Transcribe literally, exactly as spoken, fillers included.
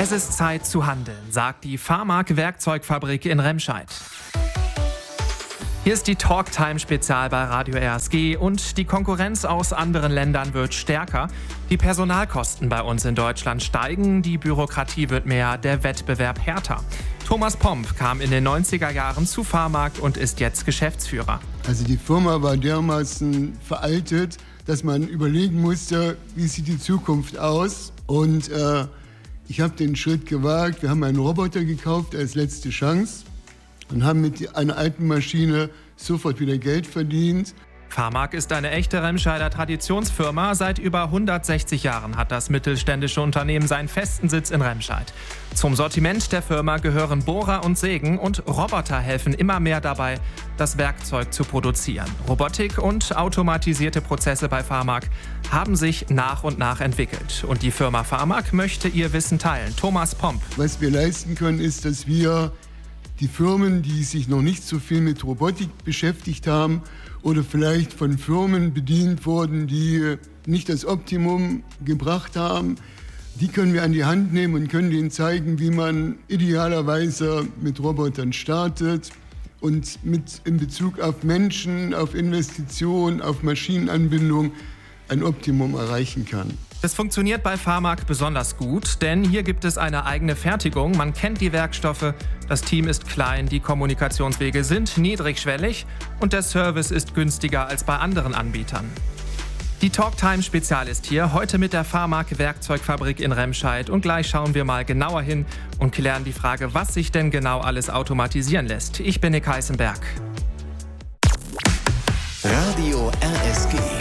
Es ist Zeit zu handeln, sagt die Pharmak Werkzeugfabrik in Remscheid. Hier ist die Talktime-Spezial bei Radio R S G und die Konkurrenz aus anderen Ländern wird stärker. Die Personalkosten bei uns in Deutschland steigen, die Bürokratie wird mehr, der Wettbewerb härter. Thomas Pomp kam in den neunziger Jahren zu Pharmak und ist jetzt Geschäftsführer. Also die Firma war dermaßen veraltet, dass man überlegen musste, wie sieht die Zukunft aus. Und äh, ich habe den Schritt gewagt. Wir haben einen Roboter gekauft als letzte Chance und haben mit einer alten Maschine sofort wieder Geld verdient. Pharmak ist eine echte Remscheider Traditionsfirma. Seit über hundertsechzig Jahren hat das mittelständische Unternehmen seinen festen Sitz in Remscheid. Zum Sortiment der Firma gehören Bohrer und Sägen und Roboter helfen immer mehr dabei, das Werkzeug zu produzieren. Robotik und automatisierte Prozesse bei Pharmak haben sich nach und nach entwickelt. Und die Firma Pharmak möchte ihr Wissen teilen. Thomas Pomp. Was wir leisten können, ist, dass wir die Firmen, die sich noch nicht so viel mit Robotik beschäftigt haben oder vielleicht von Firmen bedient wurden, die nicht das Optimum gebracht haben, die können wir an die Hand nehmen und können denen zeigen, wie man idealerweise mit Robotern startet und mit in Bezug auf Menschen, auf Investitionen, auf Maschinenanbindung ein Optimum erreichen kann. Das funktioniert bei Pharmak besonders gut, denn hier gibt es eine eigene Fertigung. Man kennt die Werkstoffe, das Team ist klein, die Kommunikationswege sind niedrigschwellig und der Service ist günstiger als bei anderen Anbietern. Die Talktime-Spezial ist hier, heute mit der Pharmak Werkzeugfabrik in Remscheid. Und gleich schauen wir mal genauer hin und klären die Frage, was sich denn genau alles automatisieren lässt. Ich bin Nick Heißenberg. Radio R S G.